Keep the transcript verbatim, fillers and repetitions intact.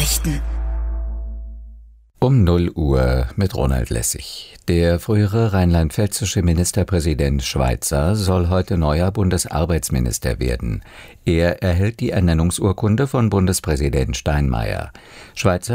Nachrichten. Um null Uhr mit Ronald Lessig. Der frühere rheinland-pfälzische Ministerpräsident Schweizer soll heute neuer Bundesarbeitsminister werden. Er erhält die Ernennungsurkunde von Bundespräsident Steinmeier. Schweizer